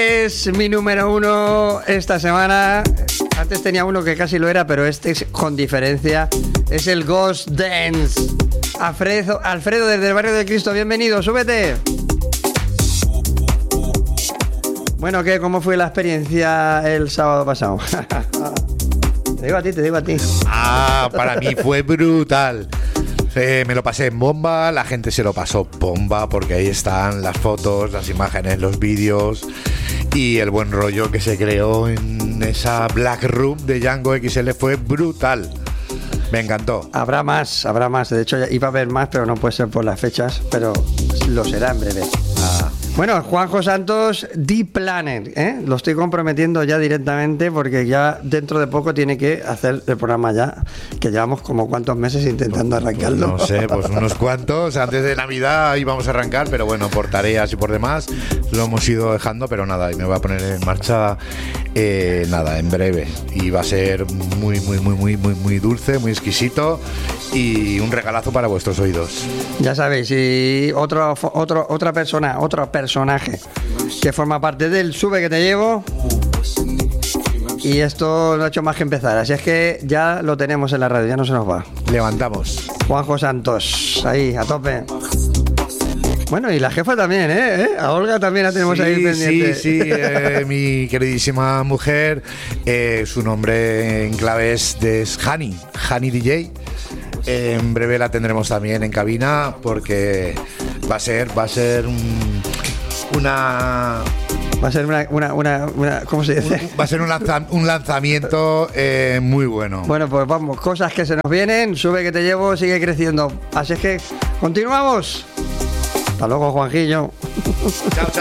Es mi número 1 esta semana. Antes tenía uno que casi lo era, pero este es con diferencia. Es el Ghost Dance. Alfredo desde el barrio de Cristo, bienvenido, súbete. Bueno, ¿qué? ¿Cómo fue la experiencia el sábado pasado? Te digo a ti. Para mí fue brutal. Me lo pasé en bomba, la gente se lo pasó bomba porque ahí están las fotos, las imágenes, los vídeos y el buen rollo que se creó en esa Black Room de Django XL fue brutal. Me encantó. Habrá más. De hecho, iba a haber más, pero no puede ser por las fechas, pero lo será en breve. Bueno, Juanjo Santos, The Planner, lo estoy comprometiendo ya directamente porque ya dentro de poco tiene que hacer el programa ya, que llevamos como cuántos meses intentando arrancarlo. No sé, pues unos cuantos. Antes de Navidad íbamos a arrancar, pero bueno, por tareas y por demás lo hemos ido dejando, pero nada, y me voy a poner en marcha en breve. Y va a ser muy dulce, muy exquisito y un regalazo para vuestros oídos. Ya sabéis, y otro personaje que forma parte del Sube que te llevo, y esto no ha hecho más que empezar, así es que ya lo tenemos en la radio, ya no se nos va. Levantamos. Juanjo Santos, ahí, a tope. Bueno, y la jefa también, a Olga también la tenemos ahí pendiente. Sí, mi queridísima mujer, su nombre en clave es Hani DJ. En breve la tendremos también en cabina porque va a ser una ¿cómo se dice? Va a ser un lanzamiento muy bueno. Bueno, pues vamos, cosas que se nos vienen. Sube que te llevo, sigue creciendo. Así es que continuamos. Hasta luego, Juanjillo. Chao.